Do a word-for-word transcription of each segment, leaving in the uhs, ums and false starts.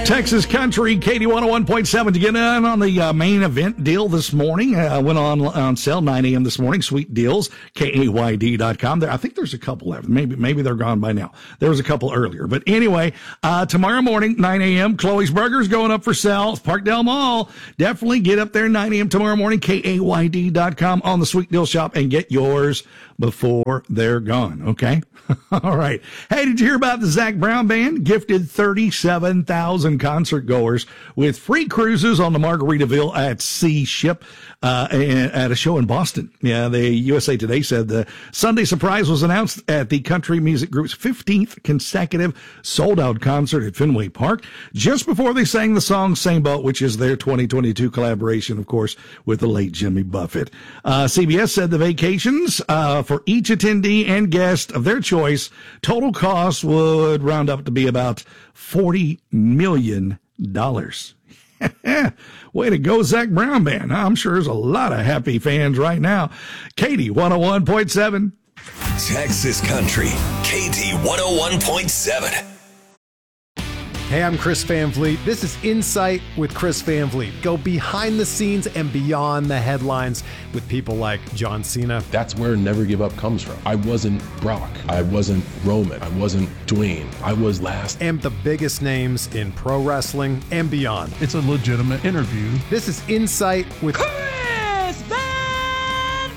Texas Country, Katie one oh one point seven. To get in on the uh, main event deal this morning, uh, went on on sale nine a.m. this morning. Sweet deals, K A Y D dot com. There, I think there's a couple left. Maybe maybe they're gone by now. There was a couple earlier. But anyway, uh, tomorrow morning, nine a.m., Chloe's Burgers going up for sale. Parkdale Mall. Definitely get up there nine a.m. tomorrow morning, K A Y D dot com on the Sweet Deal Shop and get yours before they're gone. Okay? All right. Hey, did you hear about the Zac Brown Band? Gifted thirty-seven thousand concert goers with free cruises on the Margaritaville at Sea Ship uh, at a show in Boston. Yeah, the U S A Today said the Sunday surprise was announced at the country music group's fifteenth consecutive sold-out concert at Fenway Park, just before they sang the song Same Boat, which is their twenty twenty-two collaboration, of course, with the late Jimmy Buffett. Uh, C B S said the vacations uh, for each attendee and guest of their choice, total cost would round up to be about forty million dollars. Way to go, Zac Brown Band. I'm sure there's a lot of happy fans right now. Katie one oh one point seven. Texas Country, K T one oh one point seven. Hey, I'm Chris Van Vliet. This is Insight with Chris Van Vliet. Go behind the scenes and beyond the headlines with people like John Cena. That's where Never Give Up comes from. I wasn't Brock. I wasn't Roman. I wasn't Dwayne. I was last. And the biggest names in pro wrestling and beyond. It's a legitimate interview. This is Insight with Chris Van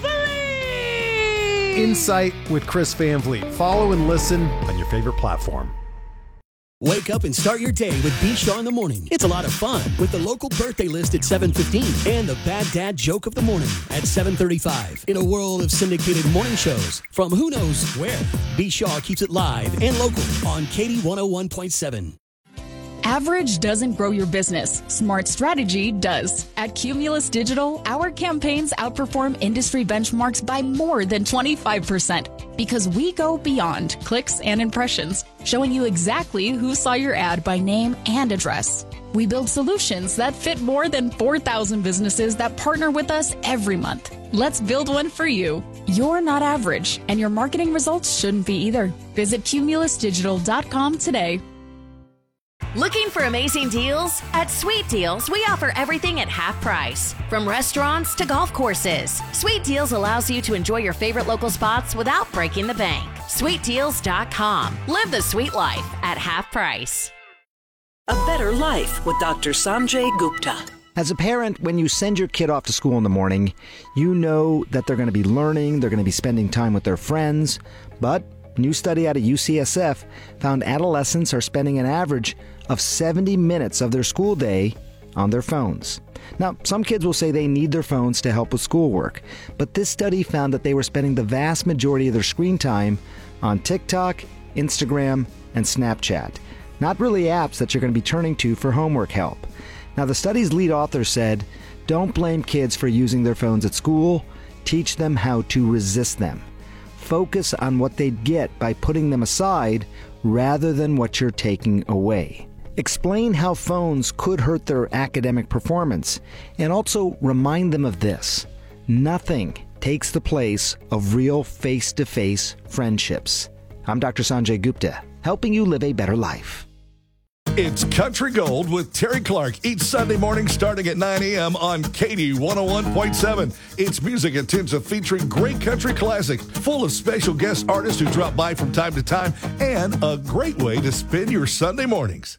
Vliet. Insight with Chris Van Vliet. Follow and listen on your favorite platform. Wake up and start your day with B. Shaw in the Morning. It's a lot of fun with the local birthday list at seven fifteen and the Bad Dad Joke of the Morning at seven thirty-five. In a world of syndicated morning shows from who knows where, B. Shaw keeps it live and local on K T one oh one point seven. Average doesn't grow your business. Smart strategy does. At Cumulus Digital, our campaigns outperform industry benchmarks by more than twenty-five percent because we go beyond clicks and impressions, showing you exactly who saw your ad by name and address. We build solutions that fit more than four thousand businesses that partner with us every month. Let's build one for you. You're not average, and your marketing results shouldn't be either. Visit cumulus digital dot com today. Looking for amazing deals? At Sweet Deals, we offer everything at half price. From restaurants to golf courses, Sweet Deals allows you to enjoy your favorite local spots without breaking the bank. sweet deals dot com. Live the sweet life at half price. A Better Life with Doctor Sanjay Gupta. As a parent, when you send your kid off to school in the morning, you know that they're going to be learning, they're going to be spending time with their friends, but a new study out of U C S F found adolescents are spending an average of seventy minutes of their school day on their phones. Now, some kids will say they need their phones to help with schoolwork, but this study found that they were spending the vast majority of their screen time on TikTok, Instagram, and Snapchat. Not really apps that you're going to be turning to for homework help. Now, the study's lead author said, don't blame kids for using their phones at school. Teach them how to resist them. Focus on what they'd get by putting them aside rather than what you're taking away. Explain how phones could hurt their academic performance, and also remind them of this. Nothing takes the place of real face-to-face friendships. I'm Doctor Sanjay Gupta, helping you live a better life. It's Country Gold with Terry Clark each Sunday morning starting at nine a.m. on K T one oh one point seven. It's music intensive featuring great country classics, full of special guest artists who drop by from time to time, and a great way to spend your Sunday mornings.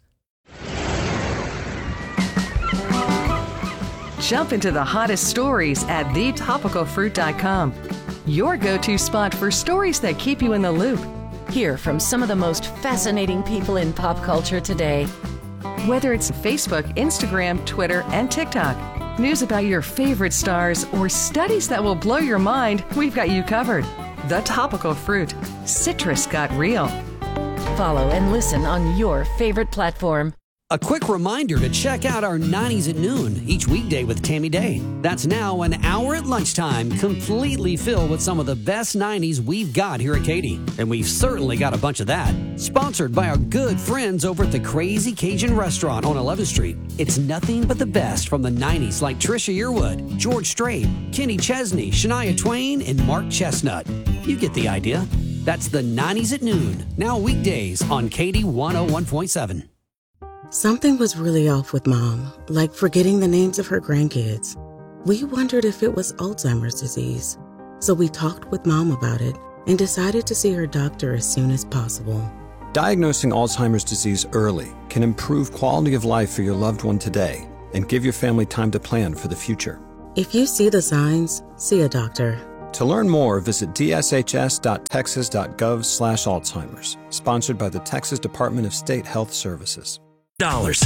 Jump into the hottest stories at the topical fruit dot com. Your go-to spot for stories that keep you in the loop. Hear from some of the most fascinating people in pop culture today. Whether it's Facebook, Instagram, Twitter, and TikTok, news about your favorite stars, or studies that will blow your mind, we've got you covered. The Topical Fruit. Citrus got real. Follow and listen on your favorite platform. A quick reminder to check out our nineties at noon each weekday with Tammy Day. That's now an hour at lunchtime, completely filled with some of the best nineties we've got here at Katy. And we've certainly got a bunch of that. Sponsored by our good friends over at the Crazy Cajun Restaurant on eleventh street. It's nothing but the best from the nineties like Trisha Yearwood, George Strait, Kenny Chesney, Shania Twain, and Mark Chestnut. You get the idea. That's the nineties at noon, now weekdays on Katy one oh one point seven. Something was really off with Mom, like forgetting the names of her grandkids. We wondered if it was Alzheimer's disease. So we talked with Mom about it and decided to see her doctor as soon as possible. Diagnosing Alzheimer's disease early can improve quality of life for your loved one today and give your family time to plan for the future. If you see the signs, see a doctor. To learn more, visit d s h s dot texas dot gov slash Alzheimer's, sponsored by the Texas Department of State Health Services. Dollars.